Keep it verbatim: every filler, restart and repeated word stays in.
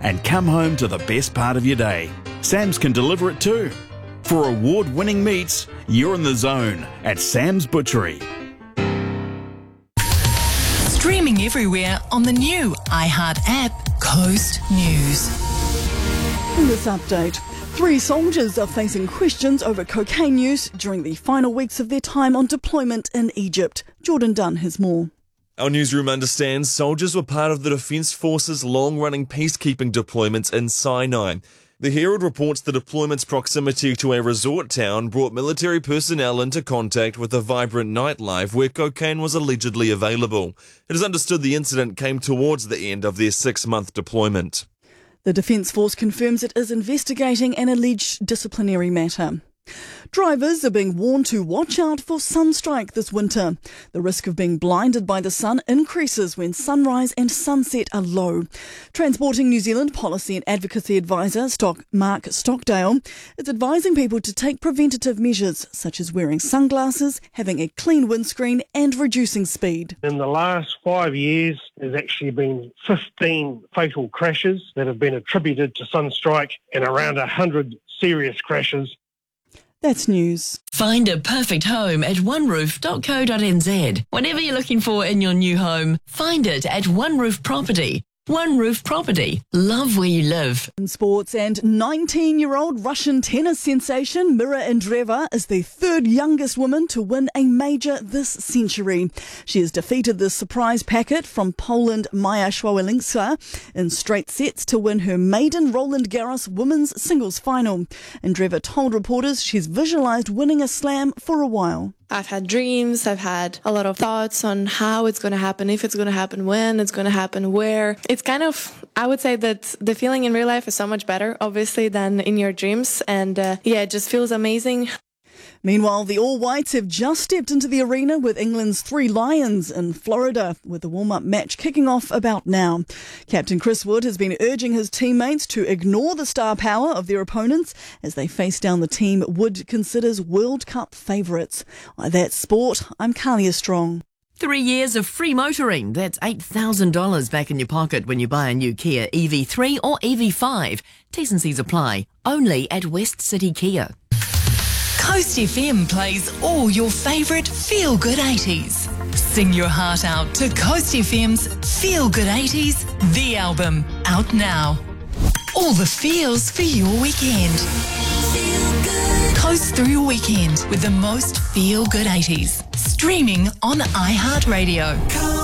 and come home to the best part of your day. Sam's can deliver it too. For award-winning meats, you're in the zone at Sam's Butchery. Streaming everywhere on the new iHeart app, Coast News. In this update, three soldiers are facing questions over cocaine use during the final weeks of their time on deployment in Egypt. Jordan Dunn has more. Our newsroom understands soldiers were part of the Defence Force's long-running peacekeeping deployments in Sinai. The Herald reports the deployment's proximity to a resort town brought military personnel into contact with a vibrant nightlife where cocaine was allegedly available. It is understood the incident came towards the end of their six-month deployment. The Defence Force confirms it is investigating an alleged disciplinary matter. Drivers are being warned to watch out for sunstrike this winter. The risk of being blinded by the sun increases when sunrise and sunset are low. Transporting New Zealand Policy and Advocacy Advisor Stock Mark Stockdale is advising people to take preventative measures such as wearing sunglasses, having a clean windscreen and reducing speed. In the last five years, there's actually been fifteen fatal crashes that have been attributed to sunstrike and around one hundred serious crashes. That's news. Find a perfect home at one roof dot co dot n z. Whatever you're looking for in your new home, find it at One Roof Property. One Roof Property. Love where you live. In sports, and nineteen-year-old Russian tennis sensation Mira Andreeva is the third youngest woman to win a major this century. She has defeated the surprise packet from Poland Maja Swiatek in straight sets to win her maiden Roland Garros women's singles final. Andreeva told reporters she's visualised winning a slam for a while. I've had dreams, I've had a lot of thoughts on how it's going to happen, if it's going to happen, when it's going to happen, where. It's kind of, I would say that the feeling in real life is so much better, obviously, than in your dreams. And uh, yeah, it just feels amazing. Meanwhile, the All Whites have just stepped into the arena with England's Three Lions in Florida, with the warm-up match kicking off about now. Captain Chris Wood has been urging his teammates to ignore the star power of their opponents as they face down the team Wood considers World Cup favourites. That's sport. I'm Kalia Strong. Three years of free motoring. That's eight thousand dollars back in your pocket when you buy a new Kia E V three or E V five. T's and C's apply. Only at West City Kia. Coast F M plays all your favourite feel-good eighties. Sing your heart out to Coast F M's Feel Good eighties, the album, out now. All the feels for your weekend. Feel good. Coast through your weekend with the most feel-good eighties. Streaming on iHeartRadio.